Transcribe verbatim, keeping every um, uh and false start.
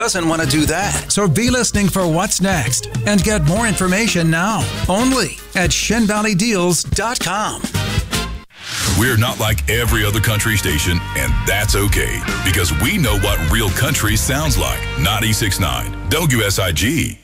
doesn't want to do that. So be listening for what's next and get more information now only at shin valley deals dot com. We're not like every other country station, and that's okay because we know what real country sounds like. ninety-six point nine W S I G.